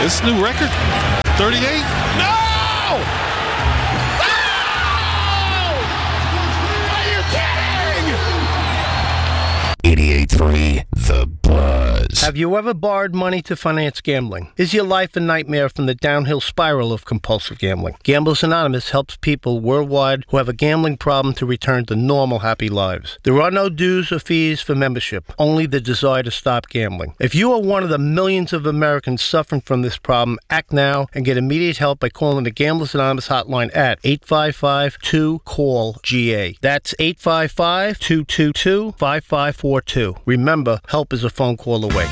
This new record? 38? No! Are you kidding? 88.3 The Buzz. Have you ever borrowed money to finance gambling? Is your life a nightmare from the downhill spiral of compulsive gambling? Gamblers Anonymous helps people worldwide who have a gambling problem to return to normal, happy lives. There are no dues or fees for membership, only the desire to stop gambling. If you are one of the millions of Americans suffering from this problem, act now and get immediate help by calling the Gamblers Anonymous hotline at 855-2-CALL-GA. That's 855-222-5542. Remember, help is a phone call away.